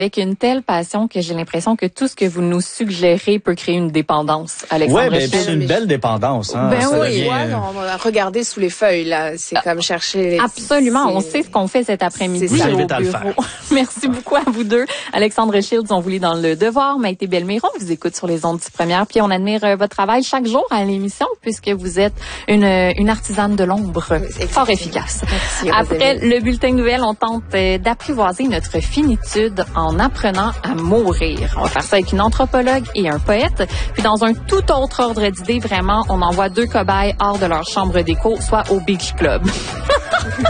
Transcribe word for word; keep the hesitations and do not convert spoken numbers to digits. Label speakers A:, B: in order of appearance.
A: avec une telle passion que j'ai l'impression que tout ce que vous nous suggérez peut créer une dépendance, Alexandre.
B: Oui, ben, c'est une belle dépendance. Hein,
A: ben
B: ça
A: oui,
B: devient...
C: ouais, non, on va regarder sous les feuilles, là. C'est comme chercher les...
A: Absolument. On sait ce qu'on fait cet après-midi au bureau. Merci beaucoup à vous deux. Alexandre Shields, on vous lit dans Le Devoir. Maïté Belmiron vous écoute sur les ondes du Première. Puis on admire euh, votre travail chaque jour à l'émission puisque vous êtes une, une artisane de l'ombre fort efficace.
C: Merci,
A: après le bulletin de nouvelles, on tente euh, d'apprivoiser notre finitude en apprenant à mourir. On va faire ça avec une anthropologue et un poète. Puis dans un tout autre ordre d'idées, vraiment, on envoie deux cobayes hors de leur chambre d'écho, soit au Beach Club.